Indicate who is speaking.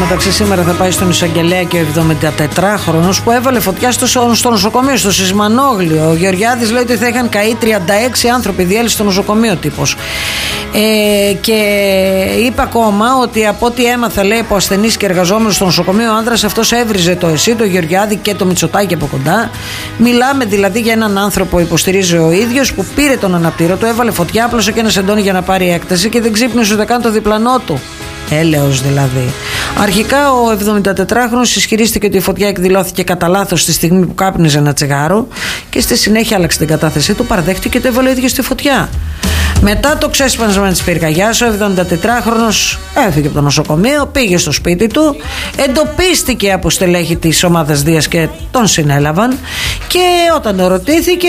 Speaker 1: μεταξύ σήμερα θα πάει στον εισαγγελέα και ο 74χρονος που έβαλε φωτιά στο νοσοκομείο, στο Σισμανόγλιο. Ο Γεωργιάδης λέει ότι θα είχαν καεί 36 άνθρωποι, διέλυση στο νοσοκομείο τύπος. Και είπε ακόμα ότι από ό,τι έμαθα, λέει, από ασθενείς και εργαζόμενους στο νοσοκομείο, ο άνδρας αυτός έβριζε το ΕΣΥ, το Γεωργιάδη και το Μητσοτάκη από κοντά. Μιλάμε δηλαδή για έναν άνθρωπο, υποστηρίζει ο ίδιος, που πήρε τον αναπτήρο του, έβαλε φωτιά, άπλωσε και ένα σεντόνι για να πάρει έκταση και δεν ξύπνησε ούτε καν το διπλανό του. Έλεος δηλαδή. Αρχικά ο 74χρονος ισχυρίστηκε ότι η φωτιά εκδηλώθηκε κατά λάθος τη στιγμή που κάπνιζε ένα τσιγάρο και στη συνέχεια άλλαξε την κατάθεσή του, παραδέχτηκε ότι έβαλε ο ίδιος τη φωτιά. Μετά το ξέσπασμα της πυρκαγιάς, ο 74χρονος έφυγε από το νοσοκομείο, πήγε στο σπίτι του, εντοπίστηκε από στελέχη της ομάδας Δίας και τον συνέλαβαν και όταν ρωτήθηκε